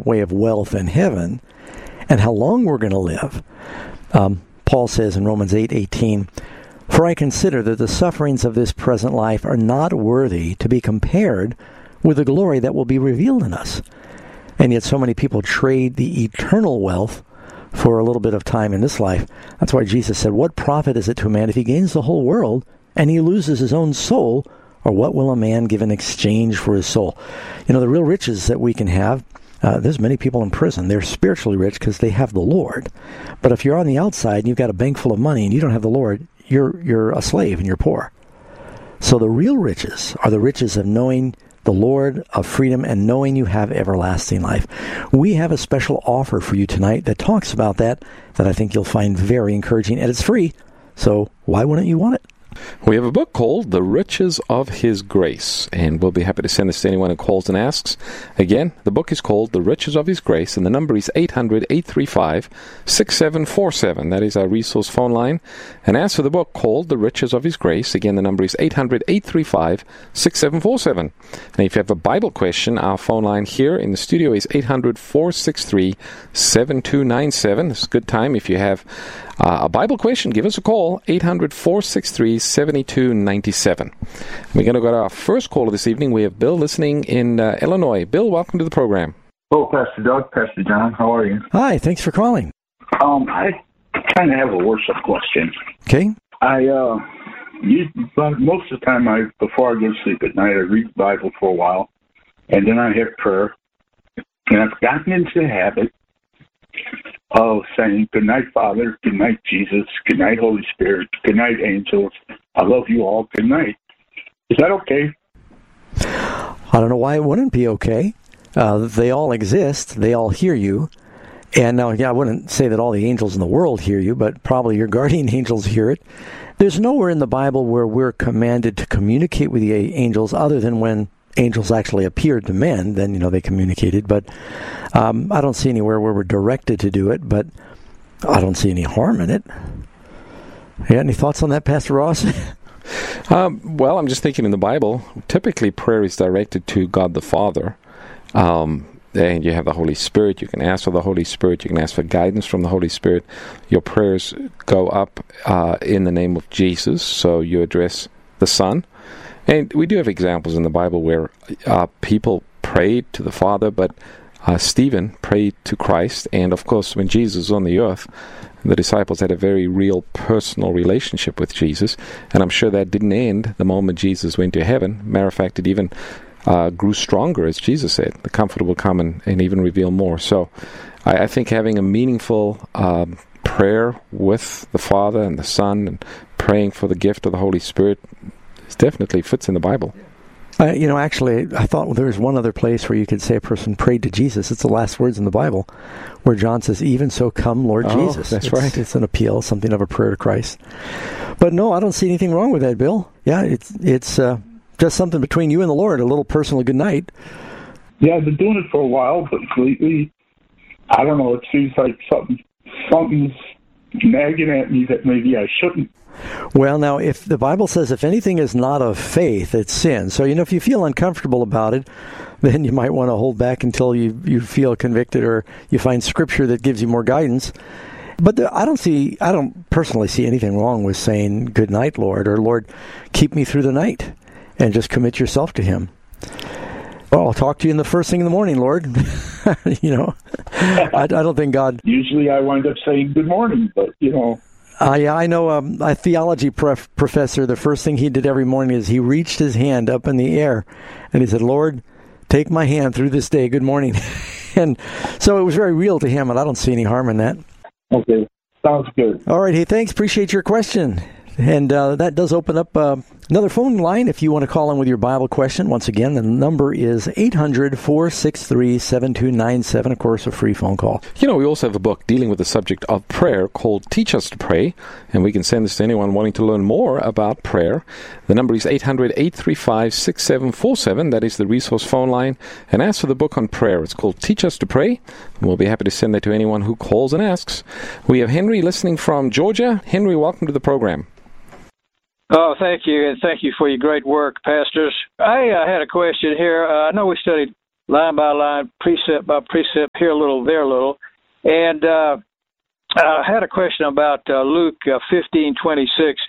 way of wealth in heaven and how long we're going to live. Paul says in Romans 8:18, "For I consider that the sufferings of this present life are not worthy to be compared with the glory that will be revealed in us." And yet so many people trade the eternal wealth for a little bit of time in this life. That's why Jesus said, "What profit is it to a man if he gains the whole world and he loses his own soul? Or what will a man give in exchange for his soul?" You know, the real riches that we can have, there's many people in prison. They're spiritually rich because they have the Lord. But if you're on the outside and you've got a bank full of money and you don't have the Lord, you're a slave and you're poor. So the real riches are the riches of knowing the Lord, of freedom, and knowing you have everlasting life. We have a special offer for you tonight that talks about that I think you'll find very encouraging, and it's free. So why wouldn't you want it? We have a book called The Riches of His Grace, and we'll be happy to send this to anyone who calls and asks. Again, the book is called The Riches of His Grace, and the number is 800-835-6747. That is our resource phone line. And ask for the book called The Riches of His Grace. Again, the number is 800-835-6747. And if you have a Bible question, our phone line here in the studio is 800-463-7297. It's a good time if you have a Bible question, give us a call, 800-463-7297. We're going to go to our first caller this evening. We have Bill listening in Illinois. Bill, welcome to the program. Hello, Pastor Doug, Pastor John. How are you? Hi, thanks for calling. I kind of have a worship question. Okay. Most of the time, before I go to sleep at night, I read the Bible for a while, and then I have prayer. And I've gotten into the habit of saying, "Good night, Father. Good night, Jesus. Good night, Holy Spirit. Good night, angels. I love you all. Good night." Is that okay? I don't know why it wouldn't be okay. They all exist. They all hear you. And now, I wouldn't say that all the angels in the world hear you, but probably your guardian angels hear it. There's nowhere in the Bible where we're commanded to communicate with the angels other than when angels actually appeared to men, then, they communicated. But I don't see anywhere where we're directed to do it, but I don't see any harm in it. You got any thoughts on that, Pastor Ross? Well, I'm just thinking in the Bible, typically prayer is directed to God the Father. And you have the Holy Spirit. You can ask for the Holy Spirit. You can ask for guidance from the Holy Spirit. Your prayers go up in the name of Jesus, so you address the Son. And we do have examples in the Bible where people prayed to the Father, but Stephen prayed to Christ. And, of course, when Jesus was on the earth, the disciples had a very real personal relationship with Jesus. And I'm sure that didn't end the moment Jesus went to heaven. Matter of fact, it even grew stronger, as Jesus said. The Comforter will come and even reveal more. So I think having a meaningful prayer with the Father and the Son and praying for the gift of the Holy Spirit definitely fits in the Bible. Actually, I thought there was one other place where you could say a person prayed to Jesus. It's the last words in the Bible, where John says, "Even so come, Lord Jesus." That's right. It's an appeal, something of a prayer to Christ. But no, I don't see anything wrong with that, Bill. Yeah, it's just something between you and the Lord, a little personal good night. Yeah, I've been doing it for a while, but lately, I don't know, it seems like something's nagging at me that maybe I shouldn't. Well, now, if the Bible says if anything is not of faith, it's sin. So, if you feel uncomfortable about it, then you might want to hold back until you feel convicted or you find Scripture that gives you more guidance. But I don't personally see anything wrong with saying, "Good night, Lord," or "Lord, keep me through the night," and just commit yourself to Him. Well, I'll talk to you in the first thing in the morning, Lord. I don't think God... Usually I wind up saying good morning, but, I know a theology professor, the first thing he did every morning is he reached his hand up in the air, and he said, "Lord, take my hand through this day. Good morning." And so it was very real to him, and I don't see any harm in that. Okay, sounds good. All right, hey, thanks. Appreciate your question. And that does open up another phone line if you want to call in with your Bible question. Once again, the number is 800-463-7297, of course, a free phone call. We also have a book dealing with the subject of prayer called Teach Us to Pray, and we can send this to anyone wanting to learn more about prayer. The number is 800-835-6747. That is the resource phone line. And ask for the book on prayer. It's called Teach Us to Pray, and we'll be happy to send that to anyone who calls and asks. We have Henry listening from Georgia. Henry, welcome to the program. Oh, thank you, and thank you for your great work, pastors. I had a question here. I know we studied line by line, precept by precept, here a little, there a little. And I had a question about Luke 15:26.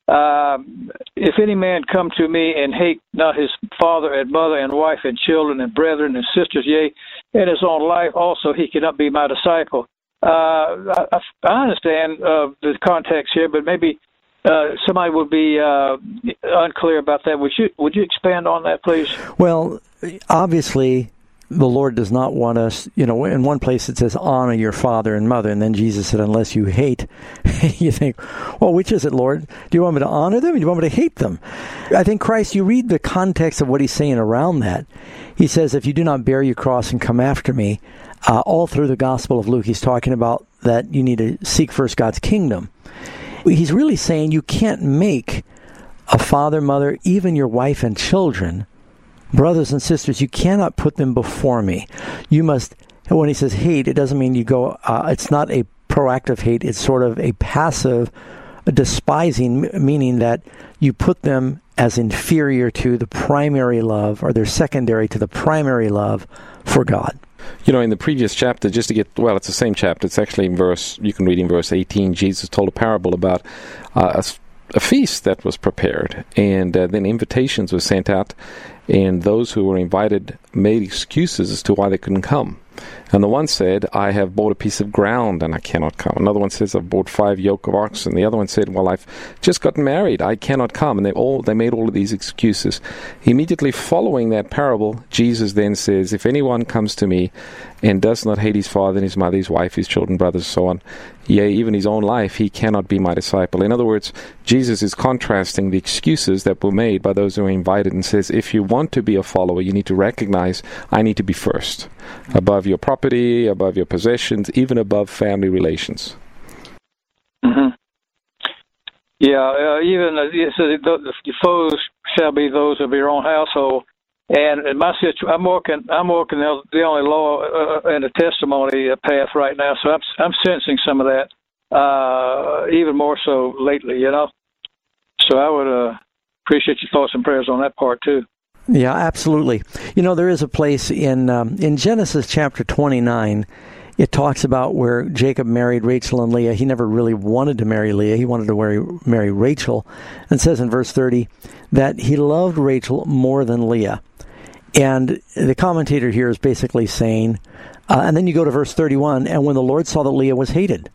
If any man come to me and hate not his father and mother and wife and children and brethren and sisters, yea, and his own life also, he cannot be my disciple. I understand the context here, but maybe somebody would be unclear about that. Would you expand on that, please? Well, obviously, the Lord does not want us, in one place it says, honor your father and mother, and then Jesus said, unless you hate, you think, well, which is it, Lord? Do you want me to honor them, or do you want me to hate them? I think Christ, you read the context of what he's saying around that. He says, if you do not bear your cross and come after me, all through the Gospel of Luke, he's talking about that you need to seek first God's kingdom. He's really saying you can't make a father, mother, even your wife and children, brothers and sisters, you cannot put them before me. You must, when he says hate, it doesn't mean you go, it's not a proactive hate, it's sort of a passive despising, meaning that you put them as inferior to the primary love, or they're secondary to the primary love for God. In the previous chapter, just to get, it's the same chapter, it's actually you can read in verse 18, Jesus told a parable about a feast that was prepared, and then invitations were sent out, and those who were invited made excuses as to why they couldn't come. And the one said, I have bought a piece of ground and I cannot come. Another one says, I've bought 5 yoke of oxen. The other one said, well, I've just gotten married, I cannot come. And they made all of these excuses. Immediately following that parable, Jesus then says, if anyone comes to me and does not hate his father and his mother, his wife, his children, brothers, and so on, yea, even his own life, he cannot be my disciple. In other words, Jesus is contrasting the excuses that were made by those who were invited and says, if you want to be a follower, you need to recognize, I need to be first, above your property, above your possessions, even above family relations. Mm-hmm. Yeah, even the foes shall be those of your own household. And in my situation, I'm working the only law and the testimony path right now, so I'm sensing some of that, even more so lately, So I would appreciate your thoughts and prayers on that part too. Yeah, absolutely. There is a place in Genesis chapter 29. It talks about where Jacob married Rachel and Leah. He never really wanted to marry Leah. He wanted to marry Rachel. And it says in verse 30 that he loved Rachel more than Leah. And the commentator here is basically saying, and then you go to verse 31, and when the Lord saw that Leah was hated.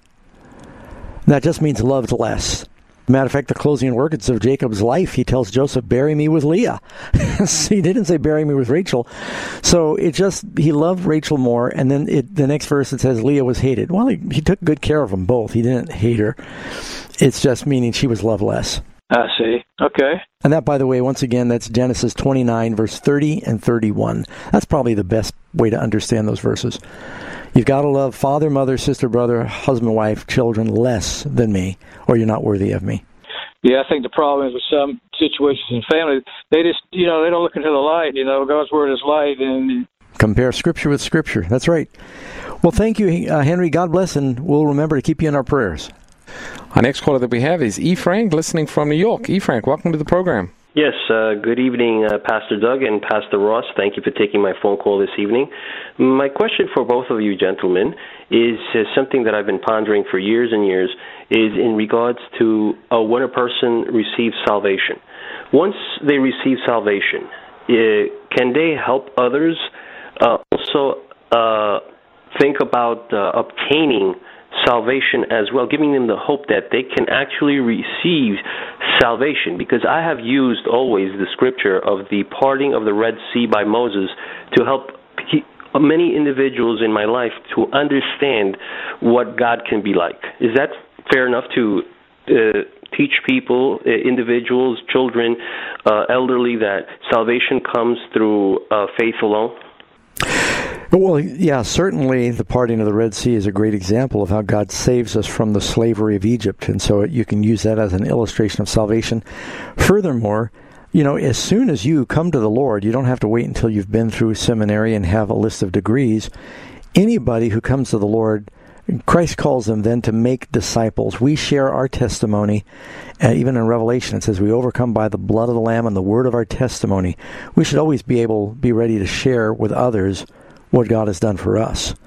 That just means loved less. Matter of fact, the closing words of Jacob's life, he tells Joseph, bury me with Leah. He didn't say bury me with Rachel. So he loved Rachel more, and then the next verse it says Leah was hated. Well, he took good care of them both. He didn't hate her. It's just meaning she was loved less. I see. Okay. And that, by the way, once again, that's Genesis 29, verse 30 and 31. That's probably the best way to understand those verses. You've got to love father, mother, sister, brother, husband, wife, children less than me, or you're not worthy of me. Yeah, I think the problem is with some situations in family, they just, they don't look into the light. God's word is light. And compare Scripture with Scripture. That's right. Well, thank you, Henry. God bless, and we'll remember to keep you in our prayers. Our next caller that we have is E. Frank, listening from New York. E. Frank, welcome to the program. Yes, good evening, Pastor Doug and Pastor Ross. Thank you for taking my phone call this evening. My question for both of you gentlemen is something that I've been pondering for years and years, is in regards to when a person receives salvation. Once they receive salvation, can they help others also think about obtaining salvation as well, giving them the hope that they can actually receive salvation? Because I have used always the scripture of the parting of the Red Sea by Moses to help many individuals in my life to understand what God can be like. Is that fair enough to teach people, individuals, children, elderly, that salvation comes through faith alone? Well, yeah, certainly the parting of the Red Sea is a great example of how God saves us from the slavery of Egypt, and so you can use that as an illustration of salvation. Furthermore, as soon as you come to the Lord, you don't have to wait until you've been through seminary and have a list of degrees. Anybody who comes to the Lord Christ calls them then to make disciples. We share our testimony. Even in Revelation, it says we overcome by the blood of the Lamb and the word of our testimony. We should always be ready to share with others what God has done for us.